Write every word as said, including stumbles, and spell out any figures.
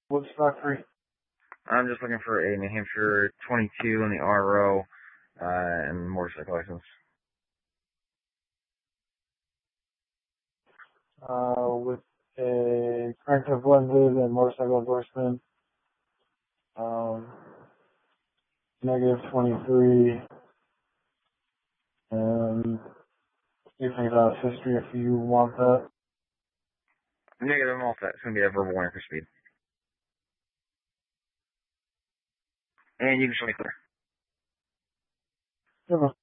What's stock free? I'm just looking for a New Hampshire twenty-two in the R O, uh, and motorcycle license. Uh, with a cranked blended and motorcycle endorsement. Um, negative twenty-three. And you think about history if you want that. Negative, I'm all set. It's going to be a verbal warning for speed. And you can show me clear. Yeah.